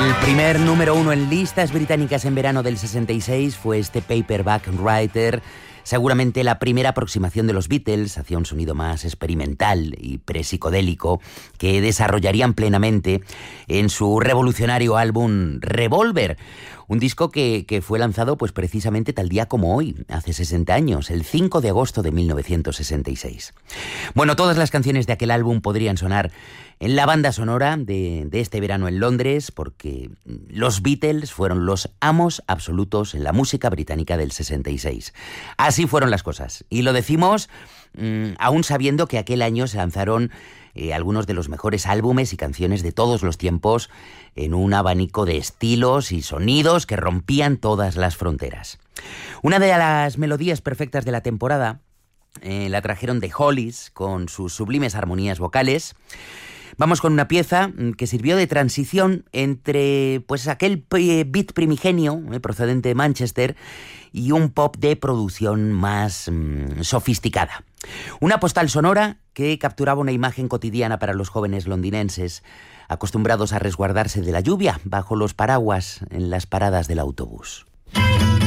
El primer número 1 en listas británicas en verano del 66 fue este Paperback Writer, seguramente la primera aproximación de los Beatles hacia un sonido más experimental y pre-psicodélico que desarrollarían plenamente en su revolucionario álbum Revolver. Un disco que fue lanzado pues precisamente tal día como hoy, hace 60 años, el 5 de agosto de 1966. Bueno, todas las canciones de aquel álbum podrían sonar en la banda sonora de este verano en Londres, porque los Beatles fueron los amos absolutos en la música británica del 66. Así fueron las cosas. Y lo decimos aún sabiendo que aquel año se lanzaron algunos de los mejores álbumes y canciones de todos los tiempos en un abanico de estilos y sonidos que rompían todas las fronteras. Una de las melodías perfectas de la temporada la trajeron The Hollies con sus sublimes armonías vocales. Vamos con una pieza que sirvió de transición entre pues aquel beat primigenio procedente de Manchester y un pop de producción más sofisticada. Una postal sonora que capturaba una imagen cotidiana para los jóvenes londinenses, acostumbrados a resguardarse de la lluvia bajo los paraguas en las paradas del autobús.